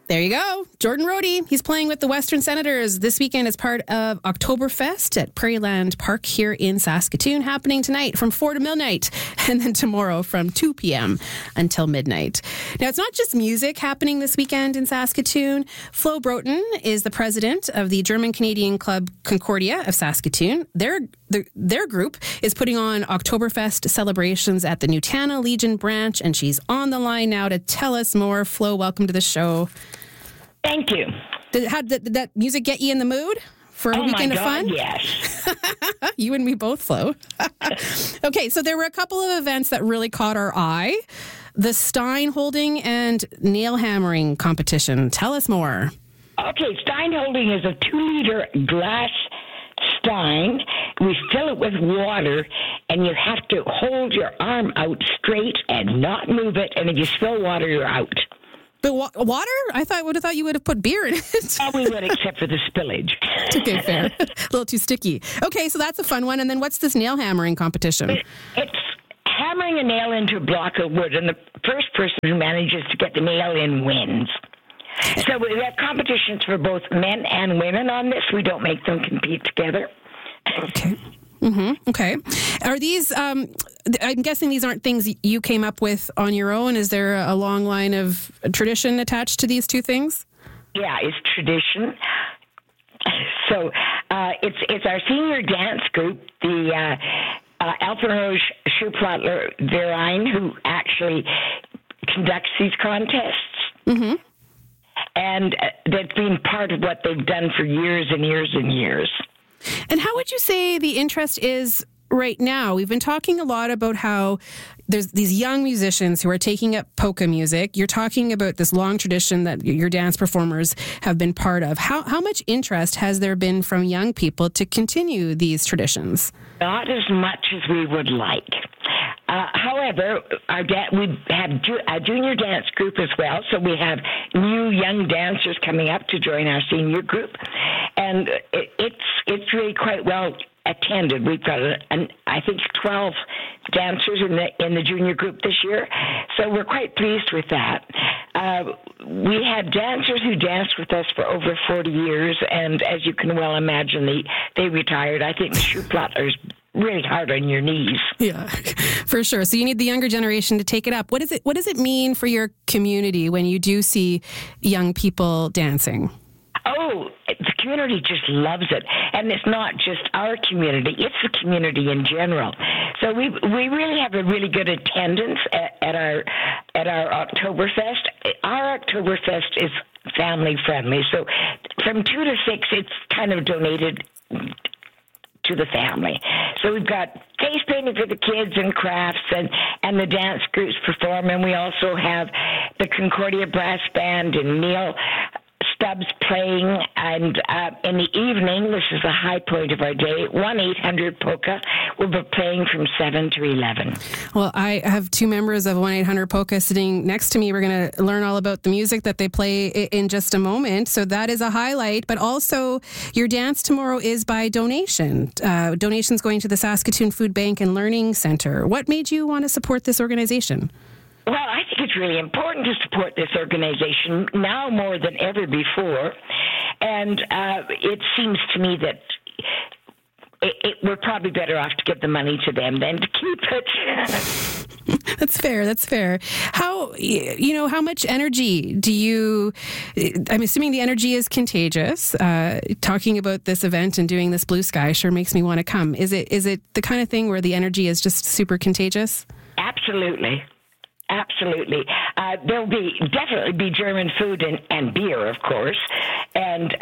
There you go. Jordan Rhodey. He's playing with the Western Senators this weekend as part of Oktoberfest at Prairieland Park here in Saskatoon, happening tonight from 4 to midnight, and then tomorrow from 2 p.m. until midnight. Now, it's not just music happening this weekend in Saskatoon. Flo Broughton is the president of the German-Canadian Club Concordia of Saskatoon. Their group is putting on Oktoberfest celebrations at the Nutana Legion branch, and she's on the line now to tell us more. Flo, welcome to the show. Thank you. Did that music get you in the mood for a weekend of fun? Yes. You and me both, Flo. Okay, so there were a couple of events that really caught our eye. The Stein holding and nail hammering competition. Tell us more. Okay, Stein holding is a 2-liter glass stein. We fill it with water, and you have to hold your arm out straight and not move it, and if you spill water, you're out. But water? I would have thought you would have put beer in it. Oh, we would, except for the spillage. Okay, fair. A little too sticky. Okay, so that's a fun one. And then what's this nail hammering competition? It's hammering a nail into a block of wood, and the first person who manages to get the nail in wins. So we have competitions for both men and women on this. We don't make them compete together. Okay. Mm-hmm. Okay. Are these, I'm guessing these aren't things you came up with on your own. Is there a long line of tradition attached to these two things? Yeah, it's tradition. So it's our senior dance group, the Alpenrose Schuhplattler Verein, who actually conducts these contests. Mm-hmm. And that's been part of what they've done for years and years and years. And how would you say the interest is right now? We've been talking a lot about how there's these young musicians who are taking up polka music. You're talking about this long tradition that your dance performers have been part of. How much interest has there been from young people to continue these traditions? Not as much as we would like. However, we have a junior dance group as well, so we have new young dancers coming up to join our senior group, and it's really quite well attended. We've got I think 12 dancers in the junior group this year, so we're quite pleased with that. We have dancers who danced with us for over 40 years, and as you can well imagine, they retired. I think the Schuhplattlers really hard on your knees. Yeah, for sure. So you need the younger generation to take it up. What does it mean for your community when you do see young people dancing? Oh, the community just loves it. And it's not just our community, it's the community in general. So we really have a really good attendance at our Oktoberfest. Our Oktoberfest is family friendly. So from 2 to 6, it's kind of donated to the family. So we've got face painting for the kids and crafts, and the dance groups perform, and we also have the Concordia Brass Band and Neil Stubbs playing, and in the evening, this is the high point of our day, 1-800-POLKA will be playing from 7 to 11. Well, I have 2 members of 1-800-POLKA sitting next to me. We're going to learn all about the music that they play in just a moment. So that is a highlight, but also your dance tomorrow is by donation. Donations going to the Saskatoon Food Bank and Learning Centre. What made you want to support this organization? Well, I think it's really important to support this organization now more than ever before. And it seems to me that we're probably better off to give the money to them than to keep it. That's fair. How much energy do you, I'm assuming the energy is contagious. Talking about this event and doing this Blue Sky sure makes me want to come. Is it the kind of thing where the energy is just super contagious? Absolutely. There'll definitely be German food and beer, of course. And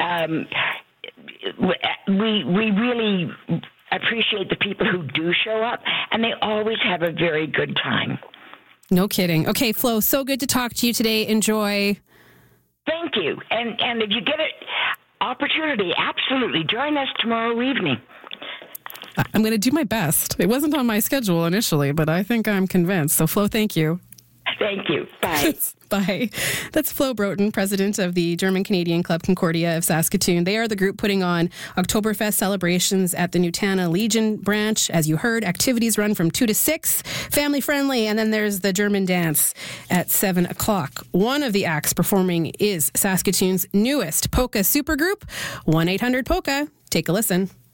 we really appreciate the people who do show up, and they always have a very good time. No kidding. Okay, Flo, so good to talk to you today. Enjoy. Thank you. And if you get an opportunity, absolutely join us tomorrow evening. I'm going to do my best. It wasn't on my schedule initially, but I think I'm convinced. So, Flo, thank you. Thank you. Bye. Bye. That's Flo Broughton, president of the German-Canadian Club Concordia of Saskatoon. They are the group putting on Oktoberfest celebrations at the Nutana Legion branch. As you heard, activities run from 2 to 6, family-friendly, and then there's the German dance at 7 o'clock. One of the acts performing is Saskatoon's newest polka supergroup, 1-800-POLKA. Take a listen.